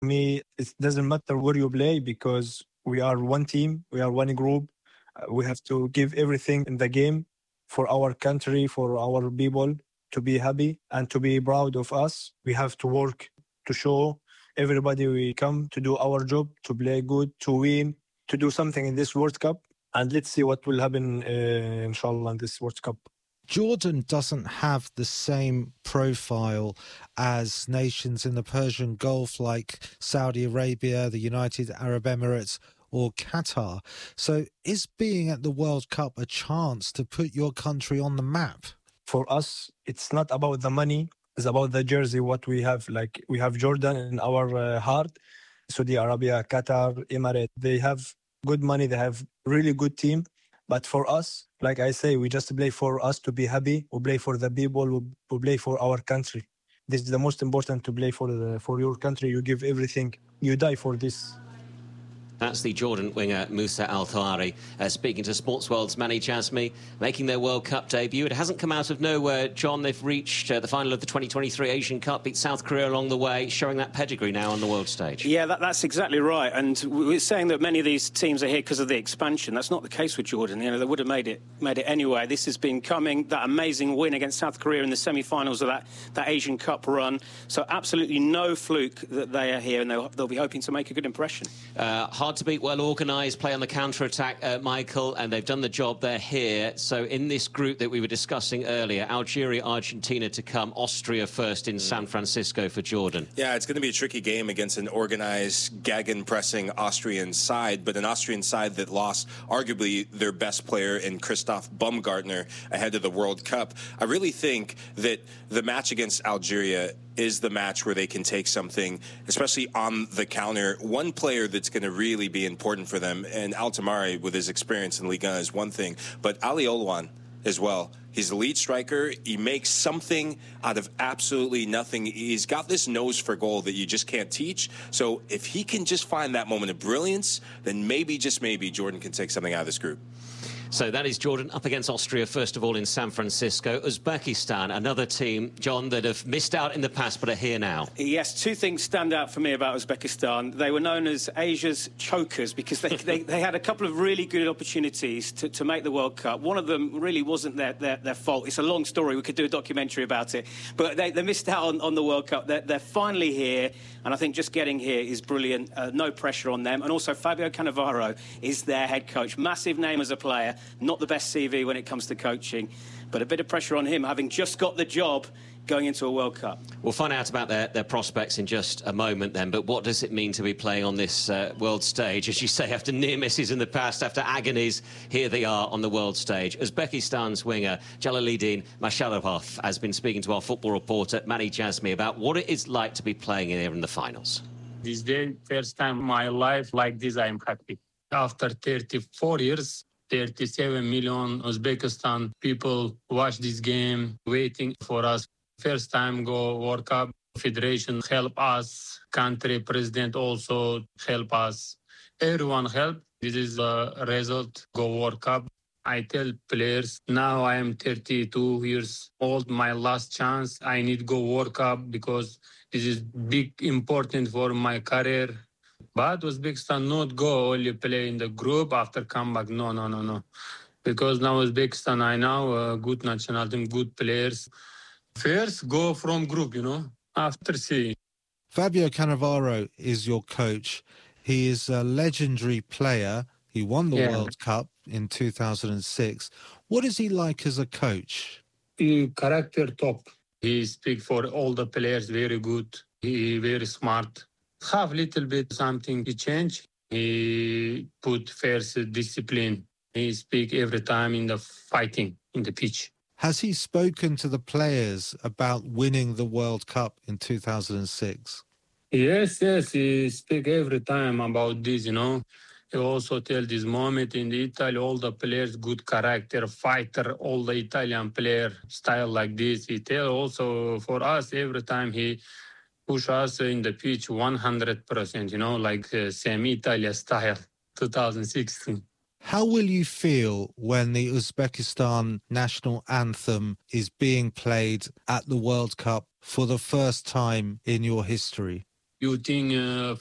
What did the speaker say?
Me, it doesn't matter where you play because we are one team, we are one group. We have to give everything in the game for our country, for our people to be happy and to be proud of us. We have to work to show everybody we come to do our job, to play good, to win, to do something in this World Cup. And let's see what will happen, inshallah, in this World Cup. Jordan doesn't have the same profile as nations in the Persian Gulf like Saudi Arabia, the United Arab Emirates or Qatar. So is being at the World Cup a chance to put your country on the map? For us, it's not about the money. It's about the jersey, what we have. Like we have Jordan in our heart. Saudi Arabia, Qatar, Emirates, they have good money. They have really good team. But for us, like I say, we just play for us to be happy. We play for the people. We play for our country. This is the most important to play for your country. You give everything. You die for this. That's the Jordan winger Moussa Al-Thawari speaking to Sports World's Mani Jazmi, making their World Cup debut. It hasn't come out of nowhere, John. They've reached the final of the 2023 Asian Cup, beat South Korea along the way, showing that pedigree now on the world stage. Yeah, that's exactly right. And we're saying that many of these teams are here because of the expansion. That's not the case with Jordan. You know, they would have made it anyway. This has been coming, that amazing win against South Korea in the semi-finals of that Asian Cup run. So absolutely no fluke that they are here, and they'll be hoping to make a good impression. Hard to beat, well organised, play on the counter-attack, Michael, and they've done the job. They're here. So in this group that we were discussing earlier, Algeria, Argentina to come, Austria first in San Francisco for Jordan. Yeah, it's going to be a tricky game against an organised, Gagen-pressing Austrian side, but an Austrian side that lost arguably their best player in Christoph Baumgartner ahead of the World Cup. I really think that the match against Algeria is the match where they can take something, especially on the counter. One player that's going to really be important for them, and Altamari with his experience in Ligue 1 is one thing, but Ali Olwan as well. He's the lead striker. He makes something out of absolutely nothing. He's got this nose for goal that you just can't teach. So if he can just find that moment of brilliance, then maybe, just maybe, Jordan can take something out of this group. So that is Jordan up against Austria, first of all, in San Francisco. Uzbekistan, another team, John, that have missed out in the past but are here now. Yes, two things stand out for me about Uzbekistan. They were known as Asia's chokers because they had a couple of really good opportunities to make the World Cup. One of them really wasn't their fault. It's a long story. We could do a documentary about it. But they missed out on the World Cup. They're finally here, and I think just getting here is brilliant. No pressure on them. And also, Fabio Cannavaro is their head coach. Massive name as a player. Not the best CV when it comes to coaching, but a bit of pressure on him, having just got the job going into a World Cup. We'll find out about their prospects in just a moment then, but what does it mean to be playing on this world stage? As you say, after near misses in the past, after agonies, here they are on the world stage. Uzbekistan's winger, Jalaluddin Masharipov, has been speaking to our football reporter, Mani Jazmi, about what it is like to be playing here in the finals. This day, first time in my life like this, I am happy. After 34 years, 37 million Uzbekistan people watch this game, waiting for us. First time go World Cup, federation help us, country president also help us. Everyone help. This is the result, go World Cup. I tell players, now I am 32 years old, my last chance. I need go World Cup because this is big, important for my career. But Uzbekistan not go only play in the group after comeback. No. Because now Uzbekistan, I know a good national team, good players. First, go from group, after see. Fabio Cannavaro is your coach. He is a legendary player. He won the World Cup in 2006. What is he like as a coach? He character top. He speak for all the players very good. He very smart. Have little bit something to change. He put first discipline. He speak every time in the fighting, in the pitch. Has he spoken to the players about winning the World Cup in 2006? Yes, he speak every time about this, He also tell this moment in Italy, all the players, good character, fighter, all the Italian player style like this. He tell also for us every time he push us in the pitch 100%, like same Italia style, 2016. How will you feel when the Uzbekistan national anthem is being played at the World Cup for the first time in your history? you think